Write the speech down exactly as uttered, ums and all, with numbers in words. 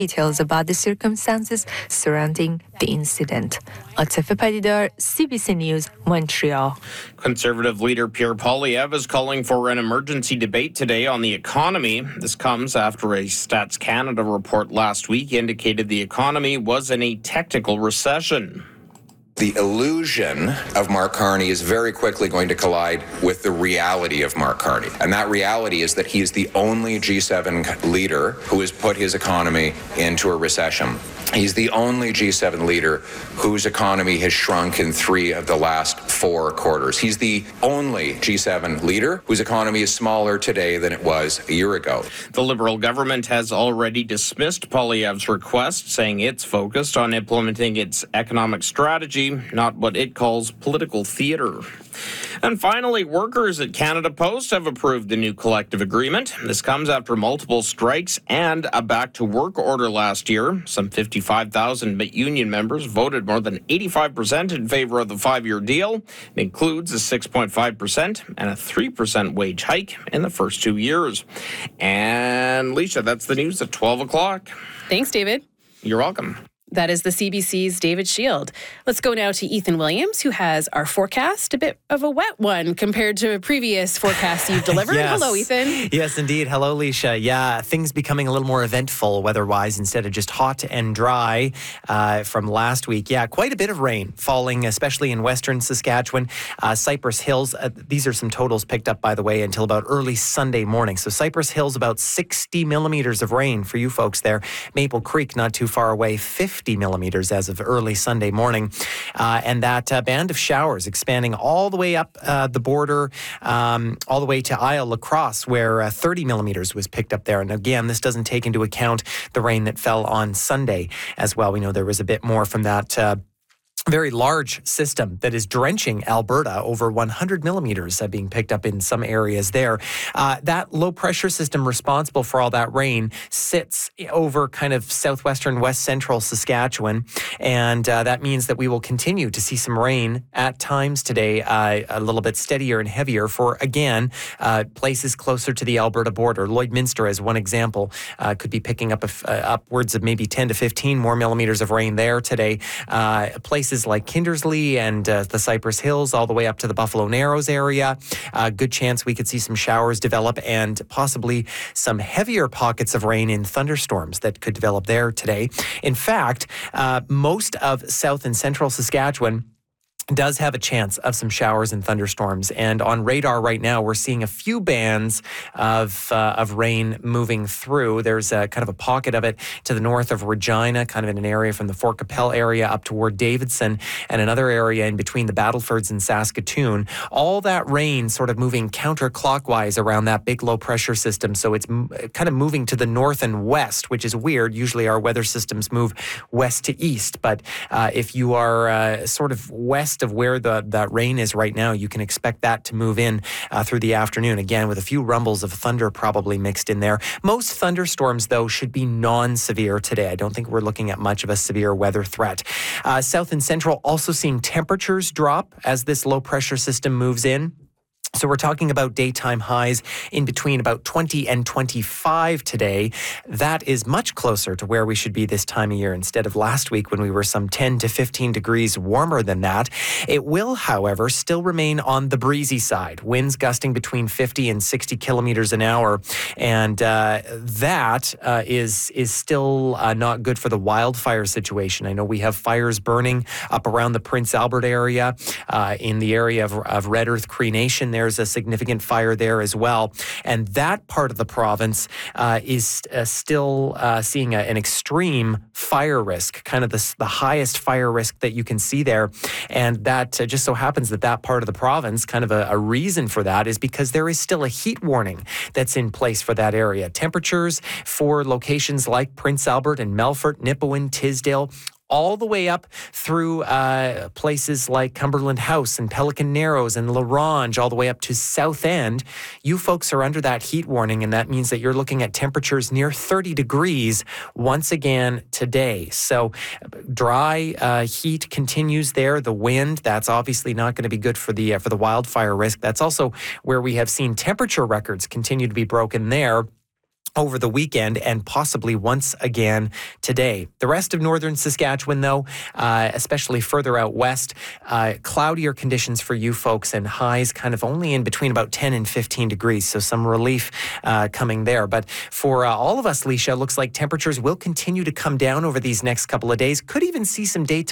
details about the circumstances surrounding the incident. Atife Padidar, C B C News, Montreal. Conservative leader Pierre Poilievre is calling for an emergency debate today on the economy. This comes after a Stats Canada report last week indicated the economy was in a technical recession. The illusion of Mark Carney is very quickly going to collide with the reality of Mark Carney. And that reality is that he is the only G seven leader who has put his economy into a recession. He's the only G seven leader whose economy has shrunk in three of the last four quarters. He's the only G seven leader whose economy is smaller today than it was a year ago. The Liberal government has already dismissed Poilievre's request, saying it's focused on implementing its economic strategy, not what it calls political theatre. And finally, workers at Canada Post have approved the new collective agreement. This comes after multiple strikes and a back-to-work order last year. Some fifty-five thousand union members voted more than eighty-five percent in favor of the five-year deal. It includes a six point five percent and a three percent wage hike in the first two years. And, Leisha, that's the news at twelve o'clock. Thanks, David. You're welcome. That is the C B C's David Shield. Let's go now to Ethan Williams, who has our forecast, a bit of a wet one compared to previous forecasts you've delivered. Yes. Hello, Ethan. Yes, indeed. Hello, Leisha. Yeah, things becoming a little more eventful weather-wise instead of just hot and dry uh, from last week. Yeah, quite a bit of rain falling, especially in western Saskatchewan. Uh, Cypress Hills, uh, these are some totals picked up, by the way, until about early Sunday morning. So Cypress Hills, about sixty millimeters of rain for you folks there. Maple Creek, not too far away, fifty millimeters as of early Sunday morning. Uh, and that uh, band of showers expanding all the way up uh, the border, um, all the way to Isle La Crosse, where uh, thirty millimeters was picked up there. And again, this doesn't take into account the rain that fell on Sunday as well. We know there was a bit more from that uh, very large system that is drenching Alberta, over one hundred millimeters uh, being picked up in some areas there. Uh, that low pressure system responsible for all that rain sits over kind of southwestern, west central Saskatchewan. And uh, that means that we will continue to see some rain at times today, uh, a little bit steadier and heavier for, again, uh, places closer to the Alberta border. Lloydminster, as one example, uh, could be picking up a f- uh, upwards of maybe ten to fifteen more millimeters of rain there today. Uh, places like Kindersley and uh, the Cypress Hills, all the way up to the Buffalo Narrows area. Uh, good chance we could see some showers develop and possibly some heavier pockets of rain in thunderstorms that could develop there today. In fact, uh, most of south and central Saskatchewan does have a chance of some showers and thunderstorms. And on radar right now, we're seeing a few bands of uh, of rain moving through. There's a kind of a pocket of it to the north of Regina, kind of in an area from the Fort Capel area up toward Davidson, and another area in between the Battlefords and Saskatoon. All that rain sort of moving counterclockwise around that big low pressure system. So it's m- kind of moving to the north and west, which is weird. Usually our weather systems move west to east. But uh, if you are uh, sort of west of where the that rain is right now, you can expect that to move in uh, through the afternoon, again with a few rumbles of thunder probably mixed in there. Most thunderstorms, though, should be non-severe today. I don't think we're looking at much of a severe weather threat. Uh, south and central also seeing temperatures drop as this low pressure system moves in. So we're talking about daytime highs in between about twenty and twenty-five today. That is much closer to where we should be this time of year instead of last week when we were some ten to fifteen degrees warmer than that. It will, however, still remain on the breezy side. Winds gusting between fifty and sixty kilometers an hour. And uh, that uh, is, is still uh, not good for the wildfire situation. I know we have fires burning up around the Prince Albert area, uh, in the area of, of Red Earth Cree Nation. There's a significant fire there as well. And that part of the province uh, is uh, still uh, seeing a, an extreme fire risk, kind of the, the highest fire risk that you can see there. And that uh, just so happens that that part of the province, kind of a, a reason for that is because there is still a heat warning that's in place for that area. Temperatures for locations like Prince Albert and Melfort, Nipawin, Tisdale, all the way up through uh, places like Cumberland House and Pelican Narrows and La Ronge, all the way up to South End. You folks are under that heat warning, and that means that you're looking at temperatures near thirty degrees once again today. So dry uh, heat continues there. The wind, that's obviously not going to be good for the uh, for the wildfire risk. That's also where we have seen temperature records continue to be broken there. over the weekend and possibly once again today. The rest of northern Saskatchewan, though, uh, especially further out west, uh, cloudier conditions for you folks and highs kind of only in between about ten and fifteen degrees. So some relief uh, coming there. But for uh, all of us, Leisha, looks like temperatures will continue to come down over these next couple of days. Could even see some daytime